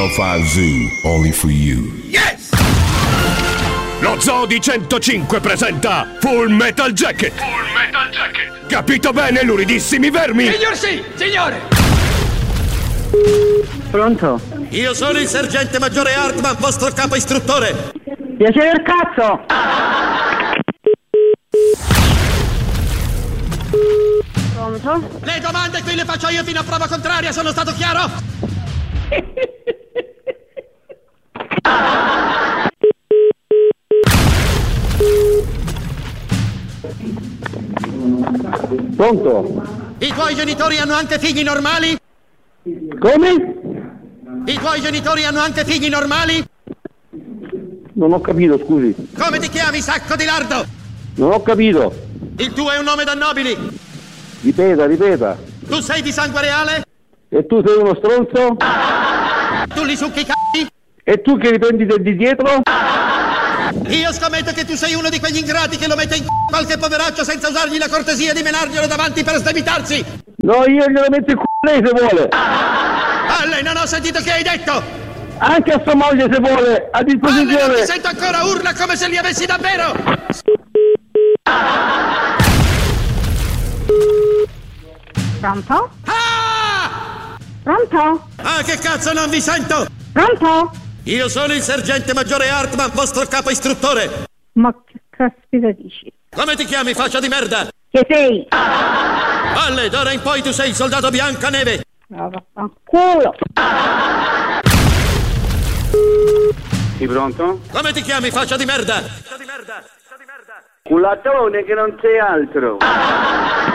Alpha Zoo, only for you. Yes! Lo Zoo di 105 presenta Full Metal Jacket. Full Metal Jacket. Capito bene, luridissimi vermi? Signor sì, signore! Pronto? Io sono il sergente maggiore Hartman, vostro capo istruttore. Piacere il cazzo! Pronto? Le domande qui le faccio io fino a prova contraria, sono stato chiaro? Pronto? I tuoi genitori hanno anche figli normali? Come? I tuoi genitori hanno anche figli normali? Non ho capito, scusi. Come ti chiami, sacco di lardo? Non ho capito. Il tuo è un nome da nobili. Ripeta. Tu sei di sangue reale? E tu sei uno stronzo? Tu li succhi i c***i? E tu che riprendi di dietro? Io scommetto che tu sei uno di quegli ingrati che lo mette in qualche poveraccio senza usargli la cortesia di menarglielo davanti per sdebitarsi. No, io glielo metto in lei se vuole. A lei non ho sentito che hai detto. Anche a sua moglie se vuole, a Non ti disposizione. sento ancora, urla come se li avessi davvero. Pronto? Ah! Pronto? Ah, che cazzo, non vi sento. Pronto? Io sono il sergente maggiore Hartman, vostro capo istruttore. Ma che caspita dici? Come ti chiami, faccia di merda? Che sei? Alle, d'ora in poi tu sei il soldato Biancaneve. No, vaffanculo. Sì, pronto? Come ti chiami, faccia di merda? Culattone che non sei altro.